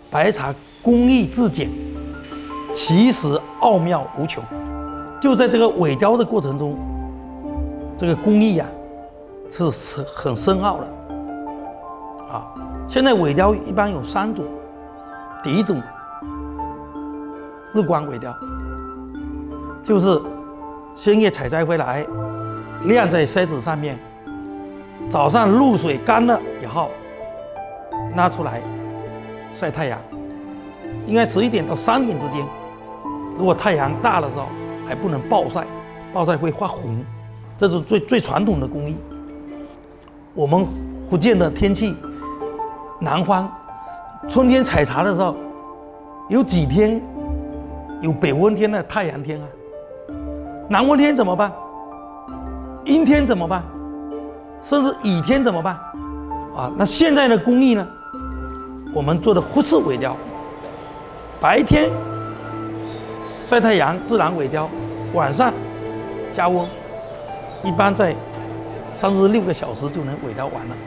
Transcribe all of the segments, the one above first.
白茶工艺至简，其实奥妙无穷。就在这个萎凋的过程中，这个工艺是很深奥的啊。现在萎凋一般有3种，第一种日光萎凋，就是鲜叶采摘回来，晾在筛子上面，早上露水干了以后，拿出来晒太阳，应该11点到3点之间。如果太阳大的时候，还不能暴晒，暴晒会发红，这是最传统的工艺。我们福建的天气，南方春天采茶的时候，有几天有北温天的太阳天啊，南温天怎么办？阴天怎么办？甚至雨天怎么办？啊，那现在的工艺呢？我们做的复式萎凋，白天晒太阳自然萎凋，晚上加温，一般在36个小时就能萎凋完了。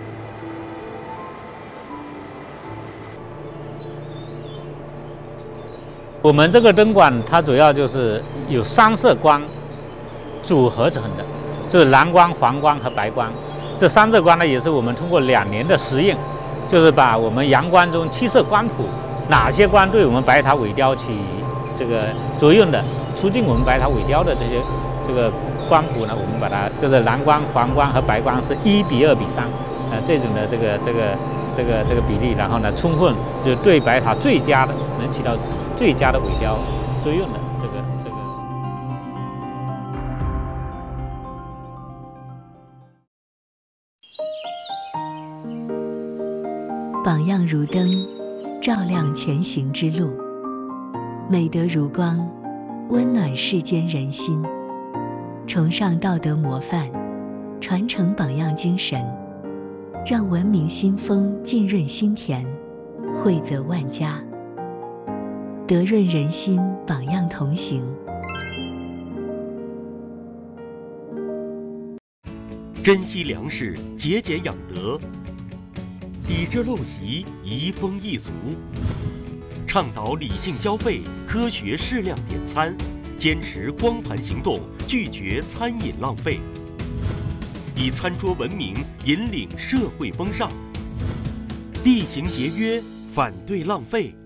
我们这个灯管它主要就是有3色光组合成的，就是蓝光、黄光和白光。这3色光呢，也是我们通过2年的实验，就是把我们阳光中7色光谱，哪些光对我们白茶萎凋起这个作用的，促进我们白茶萎凋的这个光谱呢，我们把它就是蓝光、黄光和白光是1比2比3，这种的这个比例，然后呢，充分就对白茶最佳的能起到最佳的萎凋作用的这个。 榜样如灯，照亮前行之路；美德如光，温暖世间人心。崇尚道德模范，传承榜样精神，让文明新风浸润心田，惠泽万家。德润人心，榜样同行。 珍惜粮食，节俭养德，抵制陋习，移风易俗，倡导理性消费，科学适量点餐，坚持光盘行动，拒绝餐饮浪费，以餐桌文明引领社会风尚，厉行节约，反对浪费。